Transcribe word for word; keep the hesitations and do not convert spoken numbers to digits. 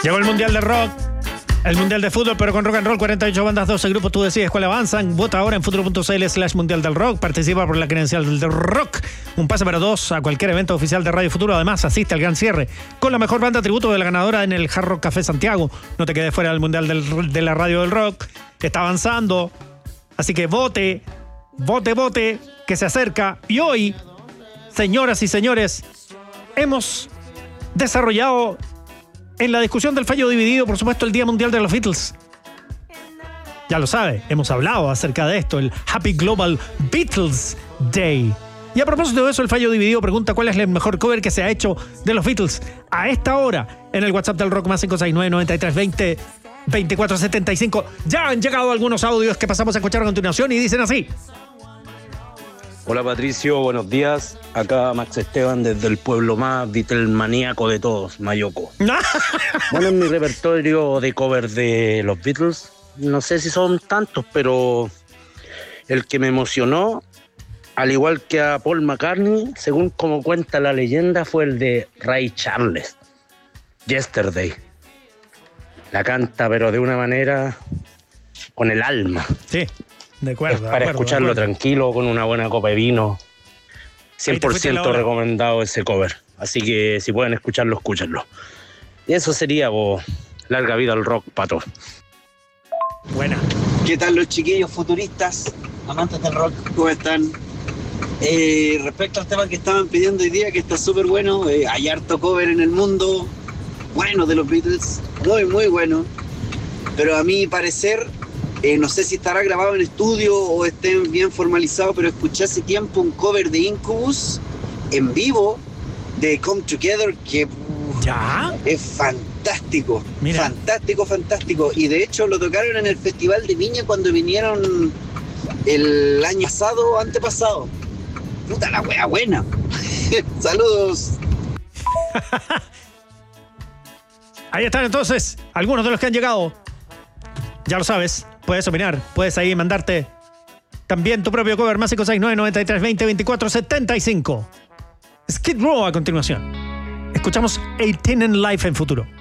Llegó el Mundial de Rock, el Mundial de Fútbol, pero con rock and roll. cuarenta y ocho bandas, doce grupos, tú decides cuál avanzan. Vota ahora en futuro.cl slash Mundial del Rock. Participa por la credencial del rock. Un pase para dos a cualquier evento oficial de Radio Futuro. Además, asiste al gran cierre con la mejor banda tributo de la ganadora en el Hard Rock Café Santiago. No te quedes fuera del Mundial del, de la Radio del Rock. Está avanzando. Así que vote, vote, vote, que se acerca. Y hoy, señoras y señores, hemos desarrollado en la discusión del fallo dividido, por supuesto, el Día Mundial de los Beatles. Ya lo sabe, hemos hablado acerca de esto, el Happy Global Beatles Day. Y a propósito de eso, el fallo dividido pregunta cuál es el mejor cover que se ha hecho de los Beatles a esta hora en el WhatsApp del Rock más cinco seis nueve, nueve tres dos cero, veinticuatro setenta y cinco. Ya han llegado algunos audios que pasamos a escuchar a continuación y dicen así. Hola Patricio, buenos días. Acá Max Esteban desde el pueblo más Beatlemaníaco de todos, Mayoco. Bueno, en mi repertorio de covers de los Beatles, no sé si son tantos, pero el que me emocionó, al igual que a Paul McCartney, según como cuenta la leyenda, fue el de Ray Charles, Yesterday. La canta, pero de una manera con el alma. Sí. De acuerdo, es para de acuerdo, escucharlo de acuerdo. tranquilo, con una buena copa de vino. cien por ciento recomendado ese cover. Así que si pueden escucharlo, escúchenlo. Y eso sería, vos, larga vida al rock, pato. Buena. ¿Qué tal los chiquillos futuristas, amantes del rock? ¿Cómo están? Eh, respecto al tema que estaban pidiendo hoy día, que está súper bueno, eh, hay harto cover en el mundo, bueno, de los Beatles, muy, muy bueno. Pero a mi parecer... Eh, no sé si estará grabado en estudio o esté bien formalizado, pero escuché hace tiempo un cover de Incubus en vivo de Come Together que uh, ¿Ya? es fantástico, Mira. fantástico, fantástico. Y de hecho lo tocaron en el Festival de Viña cuando vinieron el año pasado o antepasado. Puta la wea buena. Saludos. Ahí están entonces algunos de los que han llegado. Ya lo sabes, puedes opinar, puedes ahí mandarte también tu propio cover más cinco seis nueve, nueve tres dos cero, veinticuatro setenta y cinco. Skid Row a continuación. Escuchamos eighteen in Life en Futuro.